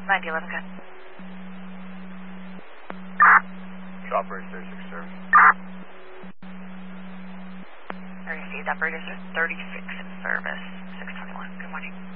9011, good. Operator 36 service. I received operator 36 in service, 621. Good morning.